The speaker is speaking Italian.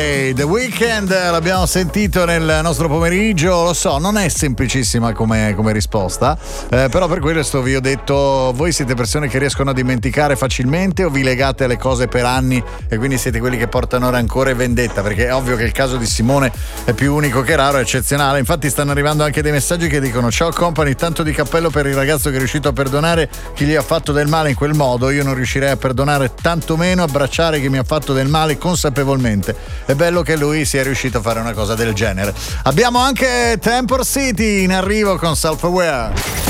The Weeknd, l'abbiamo sentito nel nostro pomeriggio. Lo so, non è semplicissima come risposta, però per questo vi ho detto: voi siete persone che riescono a dimenticare facilmente o vi legate alle cose per anni e quindi siete quelli che portano rancore e vendetta? Perché è ovvio che il caso di Simone è più unico che raro, è eccezionale. Infatti stanno arrivando anche dei messaggi che dicono: ciao company, tanto di cappello per il ragazzo che è riuscito a perdonare chi gli ha fatto del male in quel modo. Io non riuscirei a perdonare, tanto meno abbracciare chi mi ha fatto del male consapevolmente. È bello che lui sia riuscito a fare una cosa del genere. Abbiamo anche Temper City in arrivo con Self Aware.